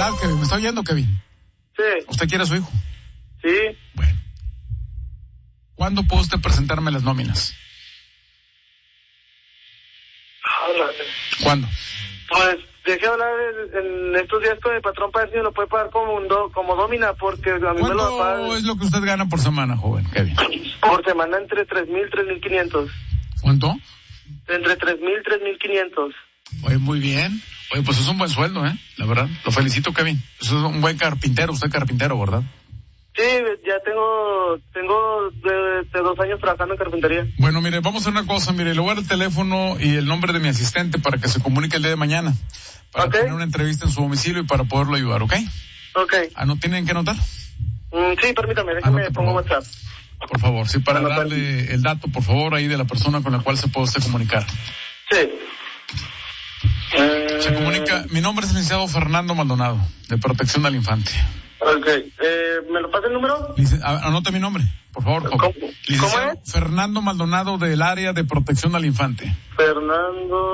¿Verdad, Kevin? ¿Me está oyendo, Kevin? Sí. ¿Usted quiere a su hijo? Sí. Bueno. ¿Cuándo puede usted presentarme las nóminas? ¿Cuándo? Pues dejé hablar en estos días con el patrón para ver si me lo puede pagar como nómina, porque a mí me lo pagan. ¿Cuánto es lo que usted gana por semana, joven, Kevin? Por semana entre 3,000 y 3,500. ¿Cuánto? Entre 3,000 y 3,500. Oye, muy bien. Oye, pues es un buen sueldo, la verdad. Lo felicito, Kevin. Eso es un buen carpintero, usted es carpintero, ¿verdad? Sí, ya tengo de 2 años trabajando en carpintería. Bueno, mire, vamos a hacer una cosa, mire, le voy a dar el teléfono y el nombre de mi asistente para que se comunique el día de mañana. Para tener una entrevista en su domicilio y para poderlo ayudar, ¿ok? Ok. ¿No tienen que anotar? Sí, permítame, déjame pongo WhatsApp. Por favor, sí, para darle el dato, por favor, ahí de la persona con la cual se puede usted comunicar. Sí. Se comunica, mi nombre es el licenciado Fernando Maldonado, de Protección al Infante. Ok, ¿me lo pasa el número? Anote mi nombre, por favor, joven. ¿Cómo es? Fernando Maldonado, del área de Protección al Infante. Fernando